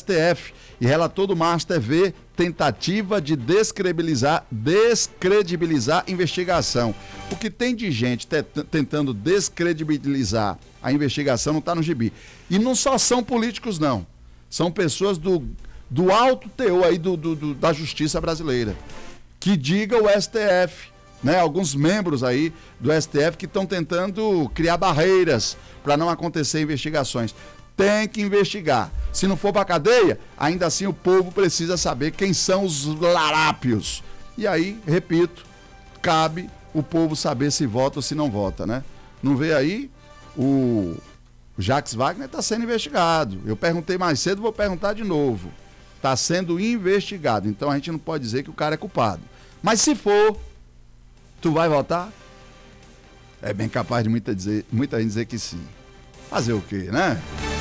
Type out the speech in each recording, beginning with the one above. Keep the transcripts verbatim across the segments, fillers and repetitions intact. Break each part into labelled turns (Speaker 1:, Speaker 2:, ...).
Speaker 1: S T F e relator do Mars T V tentativa de descredibilizar, descredibilizar investigação. O que tem de gente te, tentando descredibilizar a investigação não está no gibi. E não só são políticos, não. São pessoas do, do alto teor aí do, do, do, da justiça brasileira. Que diga o S T F, né? Alguns membros aí do S T F que estão tentando criar barreiras para não acontecer investigações. Tem que investigar. Se não for para cadeia, ainda assim o povo precisa saber quem são os larápios. E aí, repito, cabe o povo saber se vota ou se não vota, né? Não vê aí, o Jacques Wagner está sendo investigado. Eu perguntei mais cedo, vou perguntar de novo. Está sendo investigado, então a gente não pode dizer que o cara é culpado. Mas se for, tu vai votar? É bem capaz de muita, dizer, muita gente dizer que sim. Fazer o quê, né?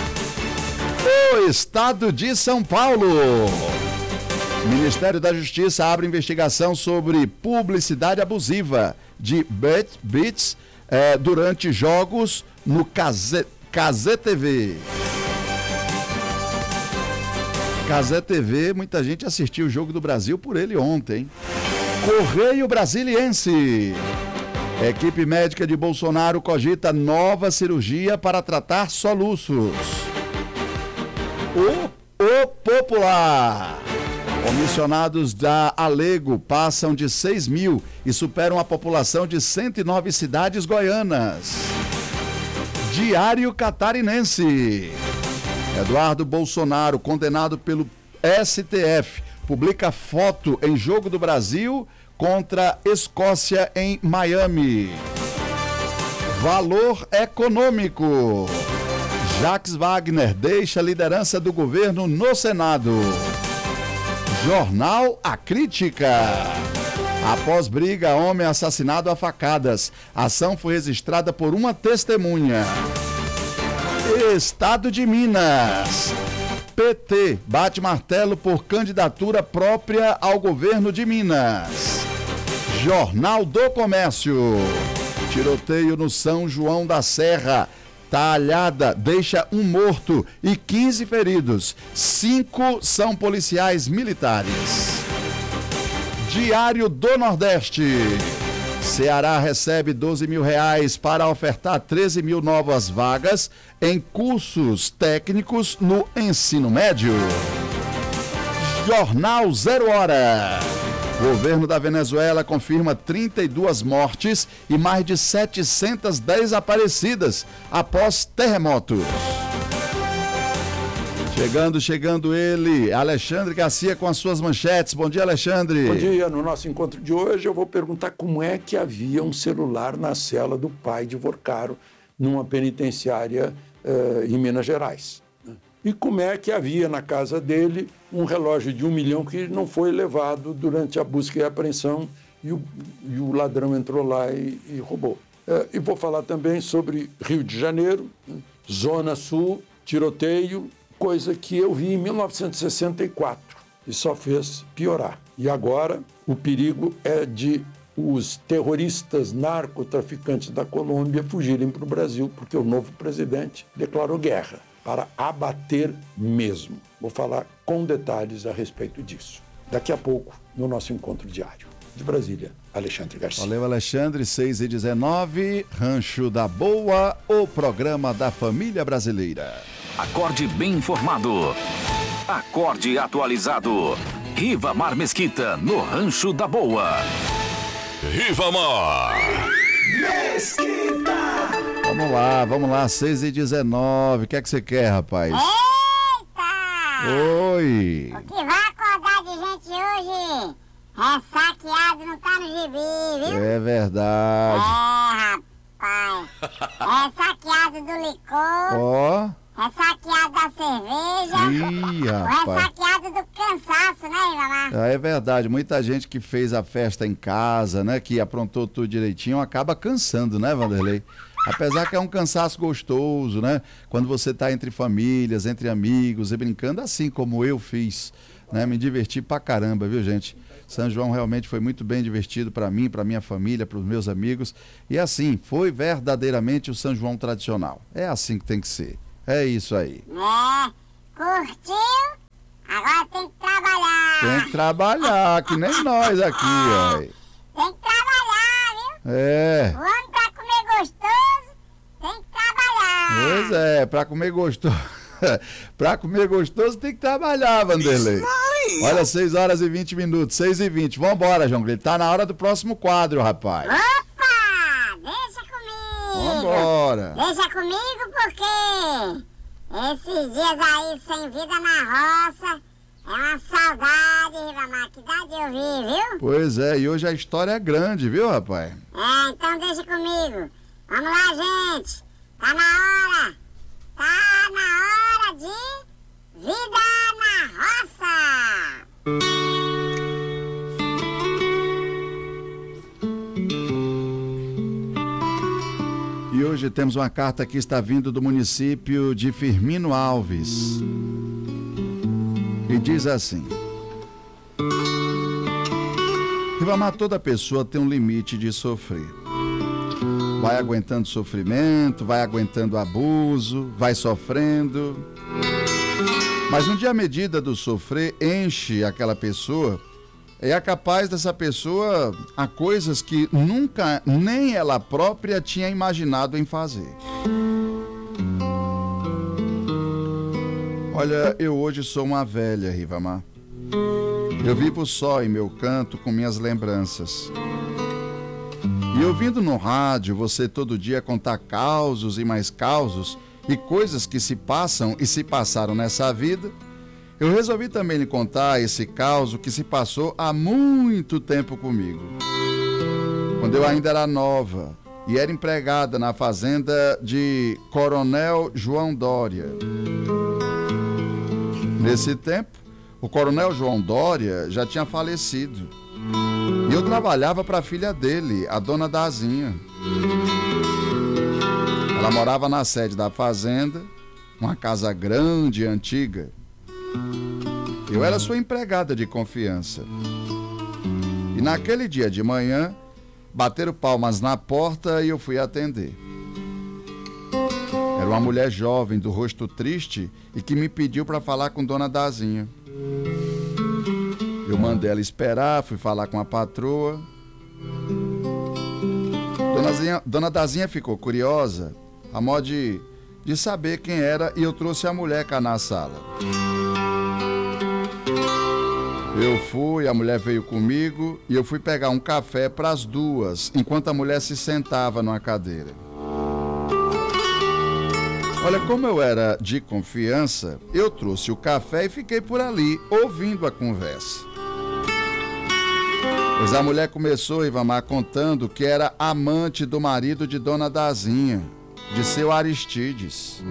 Speaker 1: O Estado de São Paulo. O Ministério da Justiça abre investigação sobre publicidade abusiva de beats eh, durante jogos no Cazé, Cazé T V. Cazé T V, muita gente assistiu o Jogo do Brasil por ele ontem. Correio Brasiliense. Equipe médica de Bolsonaro cogita nova cirurgia para tratar soluços. O, o Popular. Comissionados da Alego passam de seis mil e superam a população de cento e nove cidades goianas. Diário Catarinense. Eduardo Bolsonaro, condenado pelo S T F, publica foto em Jogo do Brasil contra Escócia em Miami. Valor Econômico. Jacques Wagner deixa a liderança do governo no Senado. Jornal A Crítica. Após briga, homem assassinado a facadas. A ação foi registrada por uma testemunha. Estado de Minas. P T bate martelo por candidatura própria ao governo de Minas. Jornal do Comércio. Tiroteio no São João da Serra. Talhada deixa um morto e quinze feridos. Cinco são policiais militares. Diário do Nordeste. Ceará recebe doze mil reais para ofertar treze mil novas vagas em cursos técnicos no ensino médio. Jornal Zero Hora. Governo da Venezuela confirma trinta e duas mortes e mais de setecentas desaparecidas após terremotos. Chegando, chegando ele, Alexandre Garcia com as suas manchetes. Bom dia, Alexandre.
Speaker 2: Bom dia. No nosso encontro de hoje eu vou perguntar como é que havia um celular na cela do pai de Vorcaro numa penitenciária uh, em Minas Gerais. E como é que havia na casa dele um relógio de um milhão que não foi levado durante a busca e a apreensão e o, e o ladrão entrou lá e, e roubou. Uh, e vou falar também sobre Rio de Janeiro, Zona Sul, tiroteio, coisa que eu vi em mil novecentos e sessenta e quatro e só fez piorar. E agora o perigo é de os terroristas narcotraficantes da Colômbia fugirem para o Brasil, porque o novo presidente declarou guerra para abater mesmo. Vou falar com detalhes a respeito disso. Daqui a pouco, no nosso encontro diário. De Brasília, Alexandre Garcia.
Speaker 1: Valeu, Alexandre. seis e dezenove, Rancho da Boa, o programa da família brasileira.
Speaker 3: Acorde bem informado. Acorde atualizado. Rivamar Mesquita, no Rancho da Boa. Rivamar
Speaker 1: Mesquita. Vamos lá, vamos lá, seis e dezenove. O que é que você quer, rapaz?
Speaker 4: Eita!
Speaker 1: Oi!
Speaker 4: O que vai acordar de gente hoje? Ressaqueado não tá no gibi, viu?
Speaker 1: É verdade.
Speaker 4: É, rapaz. Ressaqueado do licor.
Speaker 1: Ó. Oh.
Speaker 4: Ressaqueado da cerveja.
Speaker 1: Ih, rapaz.
Speaker 4: Ressaqueado do cansaço, né, Ivamar?
Speaker 1: É verdade. Muita gente que fez a festa em casa, né, que aprontou tudo direitinho, acaba cansando, né, Vanderlei? Apesar que é um cansaço gostoso, né? Quando você tá entre famílias, entre amigos e brincando, assim como eu fiz, né? Me diverti pra caramba, viu, gente? São João realmente foi muito bem divertido para mim, para minha família, para os meus amigos. E assim, foi verdadeiramente o São João tradicional. É assim que tem que ser. É isso aí.
Speaker 4: É, curtiu? Agora tem que trabalhar.
Speaker 1: Tem que trabalhar, que nem nós aqui, ó.
Speaker 4: Tem que trabalhar, viu?
Speaker 1: É.
Speaker 4: O homem pra comer gostoso tem que trabalhar.
Speaker 1: Pois é, pra comer gostoso. Pra comer gostoso tem que trabalhar, Vanderlei. Olha, seis horas e vinte minutos, seis e vinte. Vambora, João Grilo. Tá na hora do próximo quadro, rapaz.
Speaker 4: Opa! Deixa comigo.
Speaker 1: Vambora.
Speaker 4: Deixa comigo porque esses dias aí sem vida na roça é uma saudade, Ribamar, que dá de ouvir, viu?
Speaker 1: Pois é, e hoje a história é grande, viu, rapaz?
Speaker 4: É, então deixa comigo. Vamos lá, gente. Tá na hora. Tá na hora de Vida na Roça.
Speaker 1: E hoje temos uma carta que está vindo do município de Firmino Alves. E diz assim: Ribamar, toda pessoa tem um limite de sofrer. Vai aguentando sofrimento, vai aguentando abuso, vai sofrendo. Mas um dia a medida do sofrer enche aquela pessoa, é capaz dessa pessoa a coisas que nunca nem ela própria tinha imaginado em fazer. Olha, eu hoje sou uma velha, Ribamar. Eu vivo só em meu canto com minhas lembranças. E ouvindo no rádio você todo dia contar causos e mais causos e coisas que se passam e se passaram nessa vida, eu resolvi também lhe contar esse caos que se passou há muito tempo comigo. Quando eu ainda era nova e era empregada na fazenda de Coronel João Dória. Nesse tempo, o Coronel João Dória já tinha falecido. E eu trabalhava para a filha dele, a dona Dazinha. Ela morava na sede da fazenda, uma casa grande e antiga. Eu era sua empregada de confiança. E naquele dia de manhã, bateram palmas na porta e eu fui atender. Era uma mulher jovem, do rosto triste, e que me pediu para falar com dona Dazinha. Eu mandei ela esperar, fui falar com a patroa. Dona, Zinha, dona Dazinha ficou curiosa, a modo de, de saber quem era, e eu trouxe a mulher cá na sala. Eu fui, a mulher veio comigo e eu fui pegar um café para as duas, enquanto a mulher se sentava numa cadeira. Olha, como eu era de confiança, eu trouxe o café e fiquei por ali, ouvindo a conversa. Pois a mulher começou, Ribamar, contando que era amante do marido de dona Dazinha, de seu Aristides.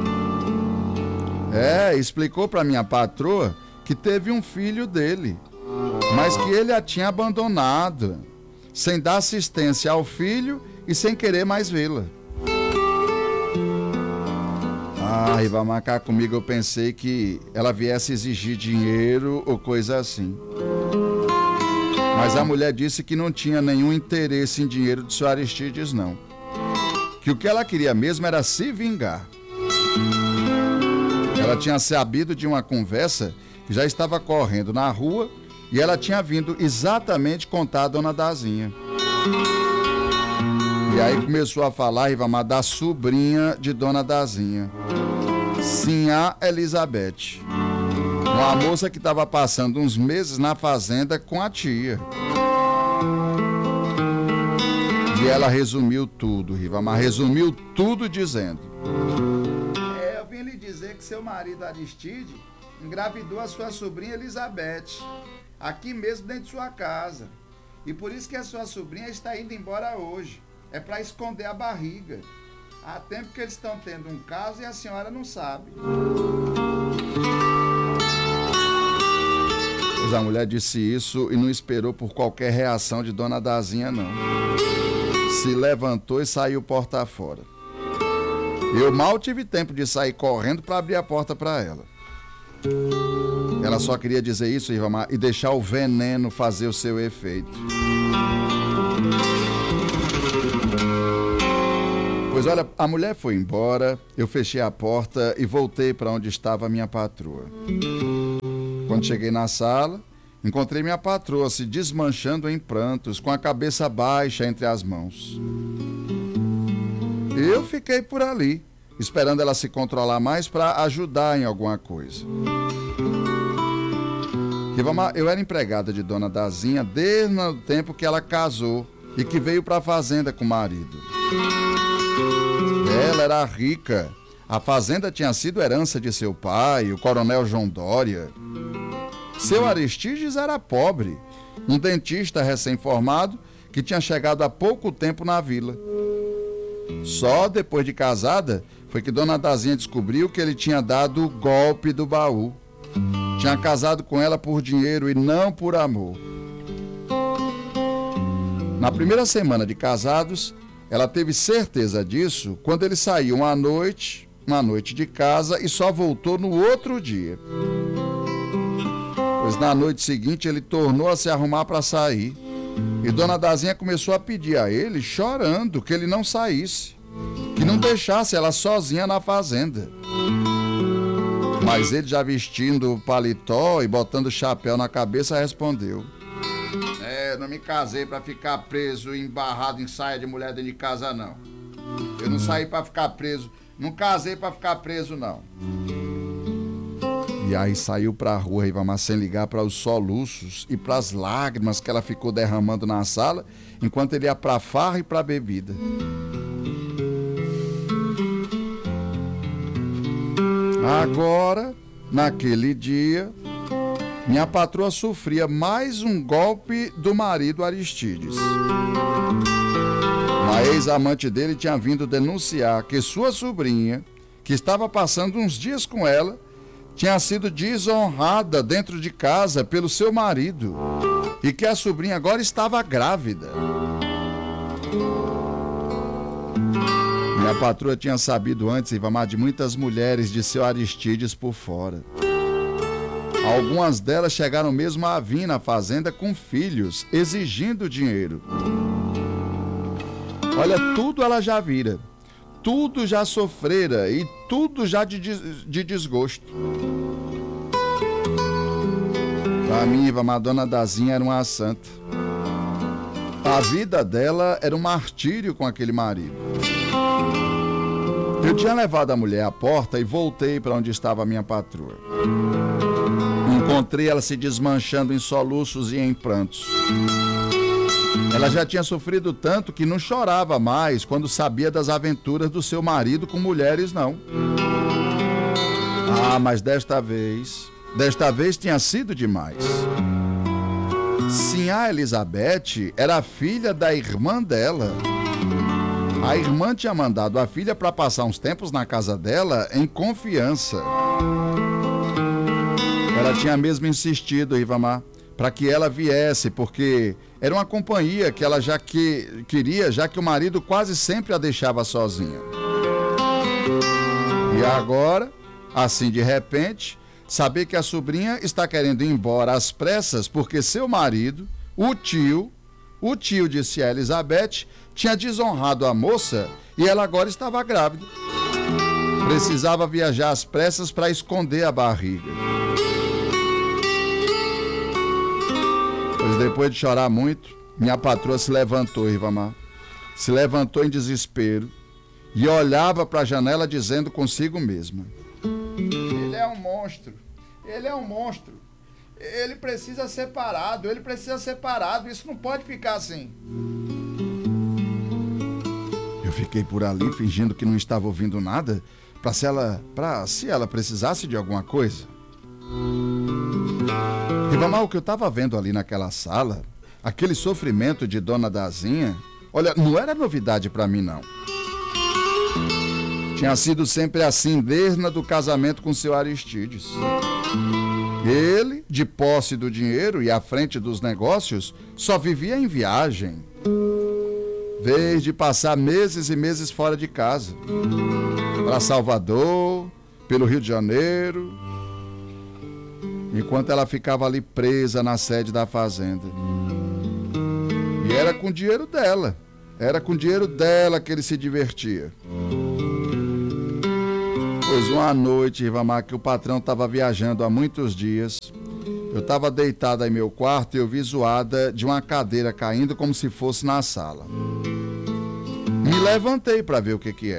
Speaker 1: É, explicou para minha patroa que teve um filho dele, mas que ele a tinha abandonado, sem dar assistência ao filho e sem querer mais vê-la. Ah, Ribamar, cá comigo eu pensei que ela viesse exigir dinheiro ou coisa assim. Mas a mulher disse que não tinha nenhum interesse em dinheiro de seu Aristides, não. Que o que ela queria mesmo era se vingar. Ela tinha sabido de uma conversa que já estava correndo na rua e ela tinha vindo exatamente contar a dona Dazinha. E aí começou a falar, Ribamar, da sobrinha de dona Dazinha, Sinhá Elizabeth. Uma moça que estava passando uns meses na fazenda com a tia. E ela resumiu tudo, Ribamar, resumiu tudo dizendo: É, eu vim lhe dizer que seu marido Aristide engravidou a sua sobrinha Elizabeth, aqui mesmo dentro de sua casa. E por isso que a sua sobrinha está indo embora hoje. É para esconder a barriga. Há tempo que eles estão tendo um caso e a senhora não sabe. Pois a mulher disse isso e não esperou por qualquer reação de dona Dazinha, não. Se levantou e saiu porta fora. Eu mal tive tempo de sair correndo para abrir a porta para ela. Ela só queria dizer isso, Ribamar, e deixar o veneno fazer o seu efeito. Pois olha, a mulher foi embora, eu fechei a porta e voltei para onde estava a minha patroa. Quando cheguei na sala, encontrei minha patroa se desmanchando em prantos, com a cabeça baixa entre as mãos. Eu fiquei por ali, esperando ela se controlar mais para ajudar em alguma coisa. Eu era empregada de Dona Dazinha desde o tempo que ela casou e que veio para a fazenda com o marido. Ela era rica. A fazenda tinha sido herança de seu pai, o coronel João Dória. Seu Aristides era pobre, um dentista recém-formado que tinha chegado há pouco tempo na vila. Só depois de casada foi que Dona Dazinha descobriu que ele tinha dado o golpe do baú. Tinha casado com ela por dinheiro e não por amor. Na primeira semana de casados, ela teve certeza disso quando ele saiu uma noite, uma noite de casa e só voltou no outro dia. Pois na noite seguinte ele tornou a se arrumar para sair. E Dona Dazinha começou a pedir a ele, chorando, que ele não saísse, que não deixasse ela sozinha na fazenda. Mas ele, já vestindo o paletó e botando o chapéu na cabeça, respondeu: É, não me casei para ficar preso, embarrado em saia de mulher dentro de casa, não. Eu não saí para ficar preso, não casei para ficar preso, não. E aí saiu para a rua, Ribamar, sem ligar para os soluços e para as lágrimas que ela ficou derramando na sala, enquanto ele ia para a farra e para a bebida. Agora, naquele dia, minha patroa sofria mais um golpe do marido Aristides. Uma ex-amante dele tinha vindo denunciar que sua sobrinha, que estava passando uns dias com ela, tinha sido desonrada dentro de casa pelo seu marido e que a sobrinha agora estava grávida. Minha patroa tinha sabido antes, Ribamar, de muitas mulheres de seu Aristides por fora. Algumas delas chegaram mesmo a vir na fazenda com filhos, exigindo dinheiro. Olha, tudo ela já vira, tudo já sofrera e tudo já de, de desgosto. Para mim, Ribamar, a Dona Dazinha era uma santa. A vida dela era um martírio com aquele marido. Eu tinha levado a mulher à porta e voltei para onde estava a minha patroa. Encontrei ela se desmanchando em soluços e em prantos. Ela já tinha sofrido tanto que não chorava mais quando sabia das aventuras do seu marido com mulheres, não. Ah, mas desta vez, desta vez tinha sido demais. Sinhá Elizabeth era filha da irmã dela. A irmã tinha mandado a filha para passar uns tempos na casa dela em confiança. Ela tinha mesmo insistido, Ribamar, para que ela viesse, porque era uma companhia que ela já que, queria, já que o marido quase sempre a deixava sozinha. E agora, assim de repente, saber que a sobrinha está querendo ir embora às pressas porque seu marido, o tio, o tio de Sinhá Elizabeth, tinha desonrado a moça e ela agora estava grávida. Precisava viajar às pressas para esconder a barriga. Pois depois de chorar muito, minha patroa se levantou, Ribamar. Se levantou em desespero e olhava para a janela dizendo consigo mesma: Ele é um monstro, ele é um monstro. Ele precisa ser parado, ele precisa ser parado, isso não pode ficar assim. Eu fiquei por ali fingindo que não estava ouvindo nada, para se ela, para se ela precisasse de alguma coisa. Ribamar, o que eu estava vendo ali naquela sala, aquele sofrimento de Dona Dazinha, olha, não era novidade para mim, não. Tinha sido sempre assim desde do casamento com seu Aristides. Ele, de posse do dinheiro e à frente dos negócios, só vivia em viagem. Vez de passar meses e meses fora de casa. Para Salvador, pelo Rio de Janeiro, enquanto ela ficava ali presa na sede da fazenda. E era com o dinheiro dela. Era com o dinheiro dela que ele se divertia. Pois uma noite, Ribamar, que o patrão estava viajando há muitos dias, Eu estava deitado em meu quarto e eu vi zoada de uma cadeira caindo como se fosse na sala. Me levantei para ver o que que era.